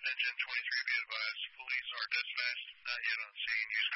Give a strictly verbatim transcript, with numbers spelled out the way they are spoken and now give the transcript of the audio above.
Attention twenty-three, be advised, police are dispatched, not yet on scene. Use